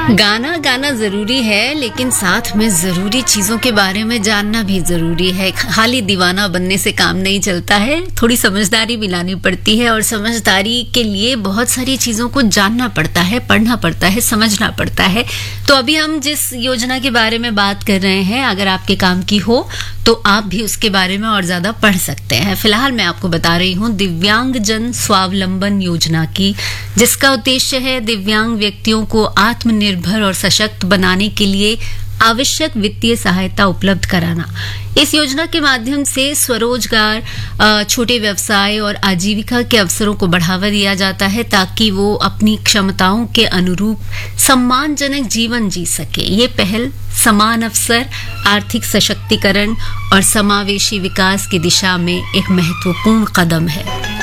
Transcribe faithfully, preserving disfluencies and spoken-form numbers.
गाना गाना जरूरी है, लेकिन साथ में जरूरी चीजों के बारे में जानना भी जरूरी है। खाली दीवाना बनने से काम नहीं चलता है, थोड़ी समझदारी भी लानी पड़ती है और समझदारी के लिए बहुत सारी चीजों को जानना पड़ता है, पढ़ना पड़ता है, समझना पड़ता है। तो अभी हम जिस योजना के बारे में बात कर रहे हैं, अगर आपके काम की हो तो आप भी उसके बारे में और ज्यादा पढ़ सकते हैं। फिलहाल मैं आपको बता रही हूँ दिव्यांग जन स्वावलंबन योजना की, जिसका उद्देश्य है दिव्यांग व्यक्तियों को आत्मनिर्भर और सशक्त बनाने के लिए आवश्यक वित्तीय सहायता उपलब्ध कराना। इस योजना के माध्यम से स्वरोजगार, छोटे व्यवसाय और आजीविका के अवसरों को बढ़ावा दिया जाता है, ताकि वो अपनी क्षमताओं के अनुरूप सम्मानजनक जीवन जी सके। ये पहल समान अवसर, आर्थिक सशक्तिकरण और समावेशी विकास की दिशा में एक महत्वपूर्ण कदम है।